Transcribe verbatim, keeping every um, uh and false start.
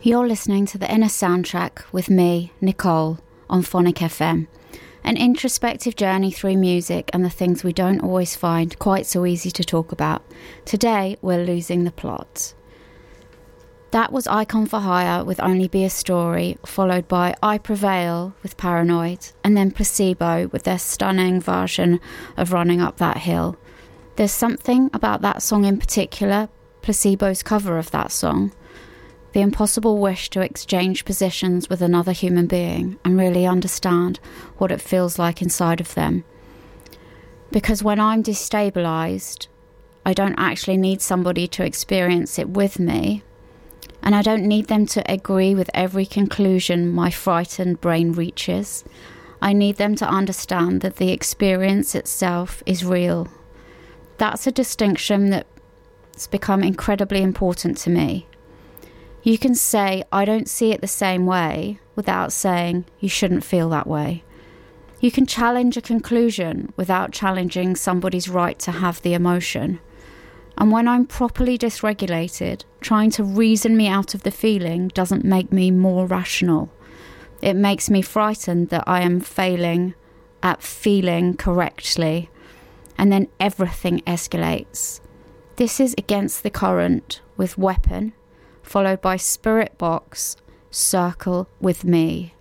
You're listening to The Inner Soundtrack with me, Nicole, on Phonic F M. An introspective journey through music and the things we don't always find quite so easy to talk about. Today, we're losing the plot. That was Icon for Hire with Only Be a Story, followed by I Prevail with Paranoid, and then Placebo with their stunning version of Running Up That Hill. There's something about that song in particular, Placebo's cover of that song, the impossible wish to exchange positions with another human being and really understand what it feels like inside of them. Because when I'm destabilised, I don't actually need somebody to experience it with me, and I don't need them to agree with every conclusion my frightened brain reaches. I need them to understand that the experience itself is real. That's a distinction that's become incredibly important to me. You can say, I don't see it the same way, without saying, you shouldn't feel that way. You can challenge a conclusion without challenging somebody's right to have the emotion. And when I'm properly dysregulated, trying to reason me out of the feeling doesn't make me more rational. It makes me frightened that I am failing at feeling correctly, and then everything escalates. This is Against the Current with Weapon, followed by Spirit Box, Circle with Me.